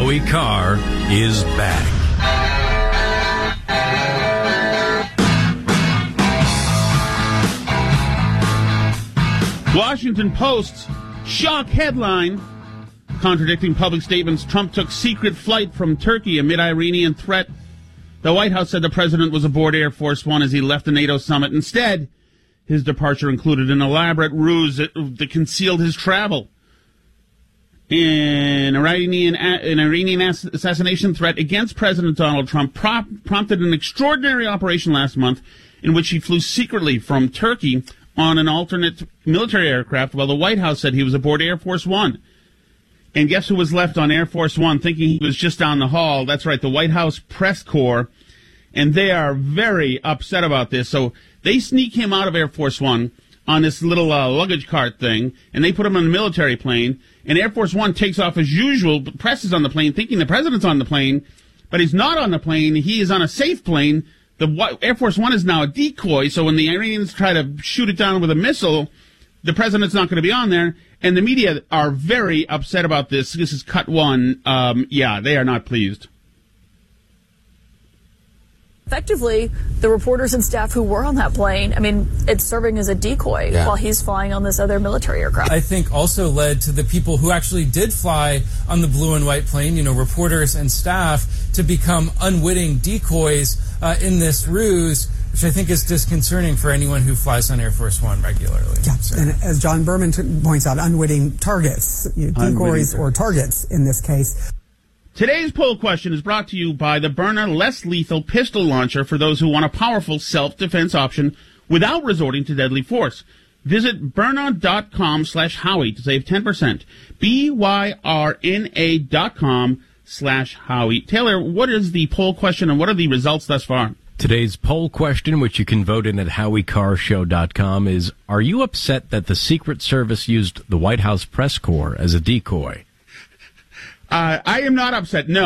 Howie Carr is back. Washington Post's shock headline, contradicting public statements. Trump took secret flight from Turkey amid Iranian threat. The White House said the president was aboard Air Force One as he left the NATO summit. Instead, his departure included an elaborate ruse that concealed his travel. An Iranian assassination threat against President Donald Trump prompted an extraordinary operation last month in which he flew secretly from Turkey on an alternate military aircraft while the White House said he was aboard Air Force One. And guess who was left on Air Force One thinking he was just down the hall? That's right, the White House press corps. And they are very upset about this. So they sneak him out of Air Force One on this little luggage cart thing, and they put him on a military plane. And Air Force One takes off as usual. The press is on the plane, thinking the president's on the plane, but he's not on the plane. He is on a safe plane. The Air Force One is now a decoy, so when the Iranians try to shoot it down with a missile, the president's not going to be on there. And the media are very upset about this. This is cut one. They are not pleased. Effectively, the reporters and staff who were on that plane, it's serving as a decoy while he's flying on this other military aircraft. I think also led to the people who actually did fly on the blue and white plane, reporters and staff, to become unwitting decoys in this ruse, which I think is disconcerting for anyone who flies on Air Force One regularly. Yeah, and as John Berman points out, unwitting targets, decoys or targets in this case. Today's poll question is brought to you by the Byrna less lethal pistol launcher for those who want a powerful self-defense option without resorting to deadly force. Visit Byrna.com/Howie to save 10%. BYRNA.com/Howie. Taylor, what is the poll question and what are the results thus far? Today's poll question, which you can vote in at HowieCarrShow.com, is, are you upset that the Secret Service used the White House press corps as a decoy? I am not upset, no.